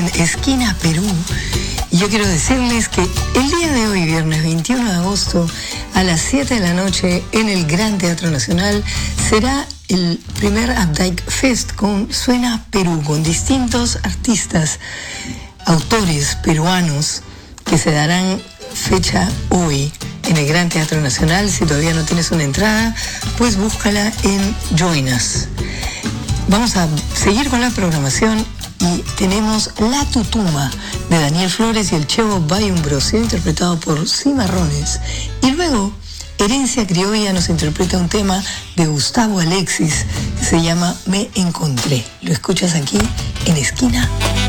Esquina Perú. Y yo quiero decirles que el día de hoy, viernes 21 de agosto, a las 7 de la noche, en el Gran Teatro Nacional, será el primer Updike Fest con Suena Perú, con distintos artistas, autores peruanos que se darán fecha hoy en el Gran Teatro Nacional. Si todavía no tienes una entrada, pues búscala en Join Us. Vamos a seguir con la programación y tenemos La Tutuma de Daniel Flores y el Chevo Bayumbrosio, interpretado por Cimarrones. Y luego Herencia Criolla nos interpreta un tema de Gustavo Alexis que se llama Me Encontré. Lo escuchas aquí en Esquina